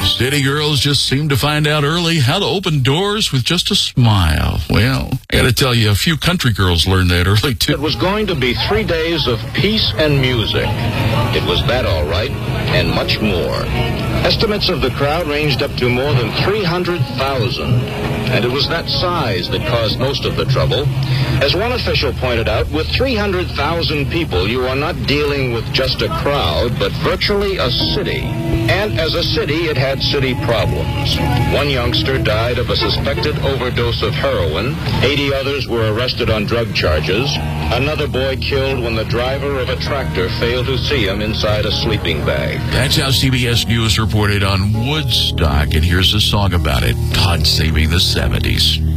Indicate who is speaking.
Speaker 1: City girls just seem to find out early how to open doors with just a smile. Well, I gotta tell you, a few country girls learned that early, too.
Speaker 2: It was going to be 3 days of peace and music. It was that all right, and much more. Estimates of the crowd ranged up to more than 300,000. And it was that size that caused most of the trouble. As one official pointed out, with 300,000 people, you are not dealing with just a crowd, but virtually a city. And as a city, it had city problems. One youngster died of a suspected overdose of heroin. 80 others were arrested on drug charges. Another boy killed when the driver of a tractor failed to see him inside a sleeping bag.
Speaker 1: That's how CBS News reported on Woodstock, and here's a song about it. God saving the 70s.